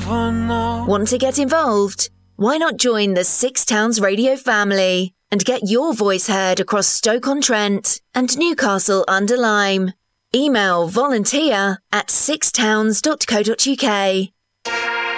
never know. Want to get involved? Why not join the Six Towns Radio family and get your voice heard across Stoke-on-Trent and Newcastle-under-Lyme? Email volunteer@sixtowns.co.uk.